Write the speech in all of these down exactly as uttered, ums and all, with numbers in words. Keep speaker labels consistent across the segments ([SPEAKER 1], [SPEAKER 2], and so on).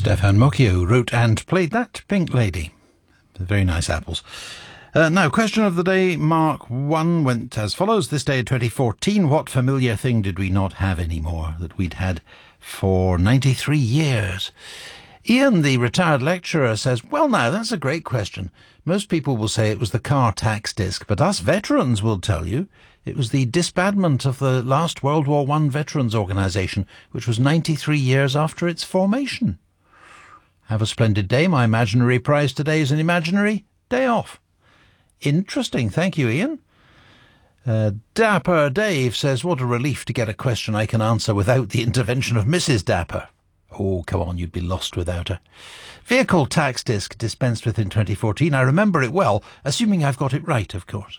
[SPEAKER 1] Stefan Mocchio wrote and played that, Pink Lady. Very nice apples. Uh, now, question of the day, Mark one, went as follows. This day in twenty fourteen, what familiar thing did we not have anymore that we'd had for ninety-three years? Ian, the retired lecturer, says, well, now, that's a great question. Most people will say it was the car tax disc, but us veterans will tell you it was the disbandment of the last World War One Veterans Organisation, which was ninety-three years after its formation. Have a splendid day. My imaginary prize today is an imaginary day off. Interesting. Thank you, Ian. Uh, Dapper Dave says, what a relief to get a question I can answer without the intervention of Missus Dapper. Oh, come on, you'd be lost without her. Vehicle tax disc dispensed with in twenty fourteen. I remember it well, assuming I've got it right, of course.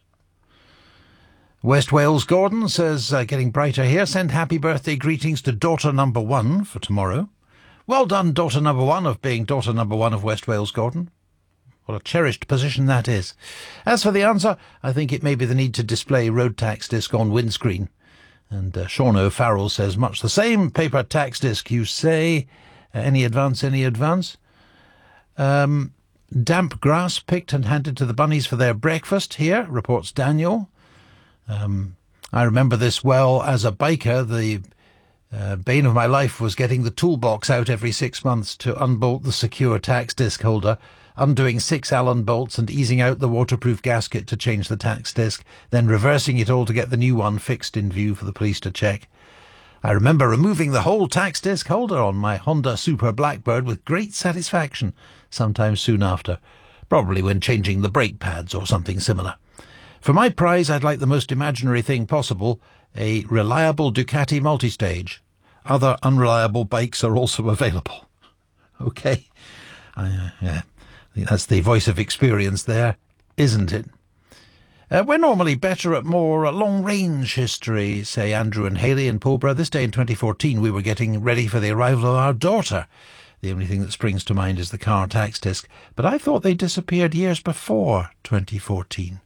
[SPEAKER 1] West Wales Gordon says, uh, getting brighter here, send happy birthday greetings to daughter number one for tomorrow. Well done, daughter number one, of being daughter number one of West Wales Gordon. What a cherished position that is. As for the answer, I think it may be the need to display road tax disc on windscreen. And uh, Sean O'Farrell says, much the same, paper tax disc, you say. Uh, any advance, any advance? Um, damp grass picked and handed to the bunnies for their breakfast here, reports Daniel. Um, I remember this well as a biker. The uh, bane of my life was getting the toolbox out every six months to unbolt the secure tax disc holder, undoing six Allen bolts and easing out the waterproof gasket to change the tax disc, then reversing it all to get the new one fixed in view for the police to check. I remember removing the whole tax disc holder on my Honda Super Blackbird with great satisfaction, sometime soon after, probably when changing the brake pads or something similar. For my prize, I'd like the most imaginary thing possible, a reliable Ducati multistage. Other unreliable bikes are also available. Okay. I, uh, yeah. I think that's the voice of experience there, isn't it? Uh, we're normally better at more uh, long-range history, say Andrew and Haley in Pulborough. This day in twenty fourteen, we were getting ready for the arrival of our daughter. The only thing that springs to mind is the car tax disc, but I thought they disappeared years before twenty fourteen.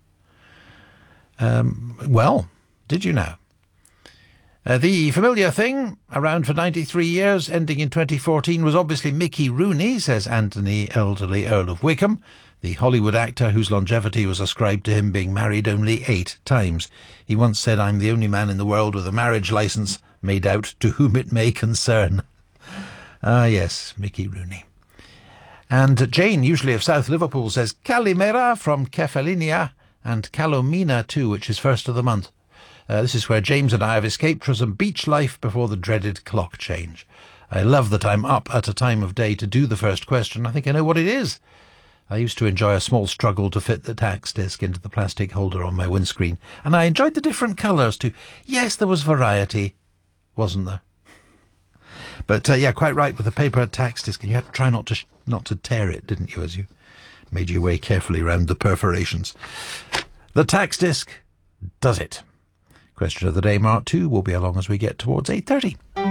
[SPEAKER 1] Um, well, did you know? Uh, the familiar thing, around for ninety-three years, ending in twenty fourteen, was obviously Mickey Rooney, says Anthony Elderly, Earl of Wickham, the Hollywood actor whose longevity was ascribed to him being married only eight times. He once said, I'm the only man in the world with a marriage licence made out to whom it may concern. Ah, yes, Mickey Rooney. And Jane, usually of South Liverpool, says, Calimera from Kefalinia, and Calomina too, which is first of the month. Uh, this is where James and I have escaped from some beach life before the dreaded clock change. I love that I'm up at a time of day to do the first question. I think I know what it is. I used to enjoy a small struggle to fit the tax disc into the plastic holder on my windscreen, and I enjoyed the different colours too. Yes, there was variety, wasn't there? But uh, yeah, quite right with the paper tax disc, and you had to try not to sh- not to tear it, didn't you, as you made your way carefully round the perforations. The tax disc does it. Question of the day, Mark two, will be along as we get towards eight thirty.